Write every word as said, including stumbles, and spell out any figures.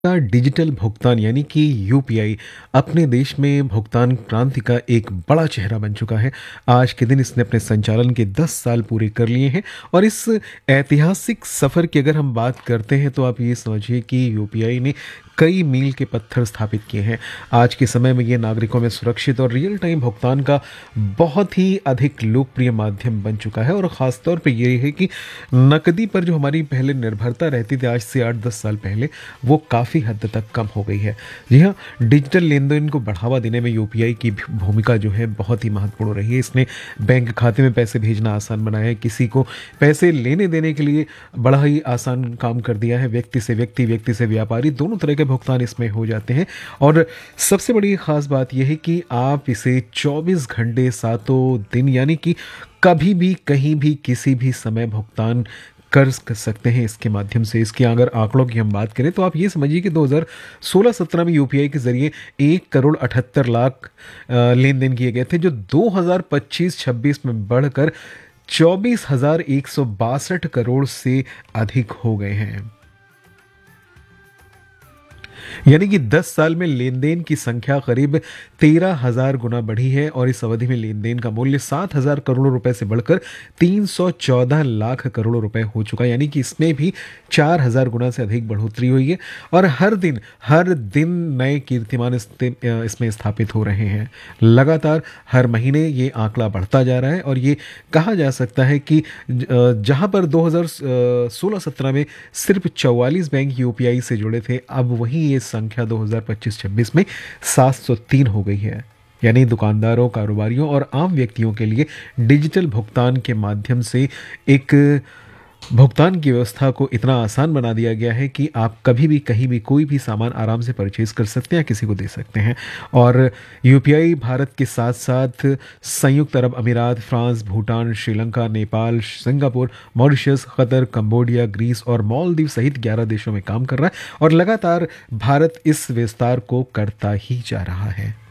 का डिजिटल भुगतान यानी कि यूपीआई अपने देश में भुगतान क्रांति का एक बड़ा चेहरा बन चुका है। आज के दिन इसने अपने संचालन के दस साल पूरे कर लिए हैं और इस ऐतिहासिक सफ़र की अगर हम बात करते हैं तो आप ये समझिए कि यूपीआई ने कई मील के पत्थर स्थापित किए हैं। आज के समय में ये नागरिकों में सुरक्षित और रियल टाइम भुगतान का बहुत ही अधिक लोकप्रिय माध्यम बन चुका है और ख़ास तौर पे ये है कि नकदी पर जो हमारी पहले निर्भरता रहती थी आज से आठ दस साल पहले, वो काफ़ी हद तक कम हो गई है। जी हाँ, डिजिटल लेन-देन को बढ़ावा देने में यूपीआई की भी भूमिका जो है बहुत ही महत्वपूर्ण रही है। इसने बैंक खाते में पैसे भेजना आसान बनाया है, किसी को पैसे लेने-देने के लिए बड़ा ही आसान काम कर दिया है। व्यक्ति से व्यक्ति, व्यक्ति से व्यापारी दोनों तरह के भुगतान इसमें हो जाते हैं और सबसे बड़ी ख़ास बात यह है कि आप इसे चौबीस घंटे सातों दिन यानी कि कभी भी, कहीं भी, किसी भी समय भुगतान कर स सकते हैं इसके माध्यम से। इसके अगर आंकड़ों की हम बात करें तो आप ये समझिए कि दो हज़ार सोलह सत्रह में यूपीआई के ज़रिए एक करोड़ अठहत्तर लाख अ, लेन-देन किए गए थे, जो दो हज़ार पच्चीस छब्बीस में बढ़कर चौबीस हज़ार एक सौ बासठ करोड़ से अधिक हो गए हैं। यानी कि दस साल में लेन-देन की संख्या करीब तेरह हज़ार गुना बढ़ी है और इस अवधि में लेन-देन का मूल्य सात हज़ार करोड़ रुपए से बढ़कर तीन सौ चौदह लाख करोड़ रुपए हो चुका है। यानी कि इसमें भी चार हज़ार गुना से अधिक बढ़ोतरी हुई है और हर दिन हर दिन नए कीर्तिमान इसते अ, इसमें स्थापित हो रहे हैं। लगातार हर महीने ये आंकड़ा बढ़ता जा रहा है और ये कहा जा सकता है कि ज अ, जहाँ पर दो हज़ार अ, सोलह सत्रह में सिर्फ चौवालीस बैंक यूपीआई से जुड़े थे, अब वहीं ये संख्या दो हज़ार पच्चीस छब्बीस में सात सौ तीन हो गई है। यानी दुकानदारों, कारोबारियों और आम व्यक्तियों के लिए डिजिटल भुगतान के माध्यम से एक भुगतान की व्यवस्था को इतना आसान बना दिया गया है कि आप कभी भी, कहीं भी, कोई भी सामान आराम से परचेज़ कर सकते हैं, किसी को दे सकते हैं। और यूपीआई भारत के साथ-साथ संयुक्त अरब अमीरात, France, Bhutan, Sri Lanka, Nepal, Singapore, Mauritius, Qatar, Cambodia, Greece और मालदीव सहित ग्यारह देशों में काम कर रहा है और लगातार भारत इस विस्तार को करता ही जा रहा है।